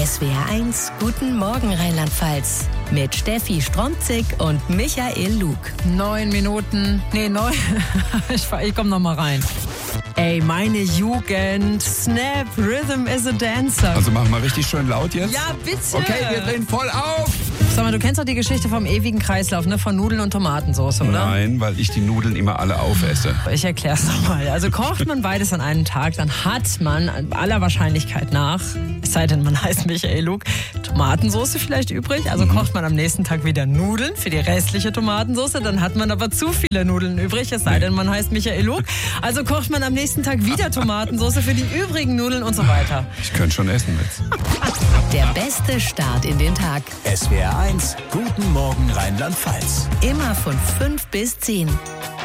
SWR1, guten Morgen Rheinland-Pfalz. Mit Steffi Stromzig und Michael Lug. 9 Minuten. Nee, 9. Ich komm noch mal rein. Ey, meine Jugend. Snap, Rhythm is a Dancer. Also machen wir richtig schön laut jetzt? Ja, bitte. Okay, wir drehen voll auf. Sag mal, du kennst doch die Geschichte vom ewigen Kreislauf, ne? Von Nudeln und Tomatensauce, oder? Nein, weil ich die Nudeln immer alle aufesse. Ich erklär's nochmal. Also kocht man beides an einem Tag, dann hat man aller Wahrscheinlichkeit nach, es sei denn man heißt Michael Lug, Tomatensauce vielleicht übrig. Also kocht man am nächsten Tag wieder Nudeln für die restliche Tomatensauce. Dann hat man aber zu viele Nudeln übrig, es sei denn man heißt Michael Lug. Also kocht man am nächsten Tag wieder Tomatensauce für die übrigen Nudeln und so weiter. Ich könnte schon essen jetzt. Der beste Start in den Tag. SWR1, guten Morgen Rheinland-Pfalz. Immer von 5 bis 10.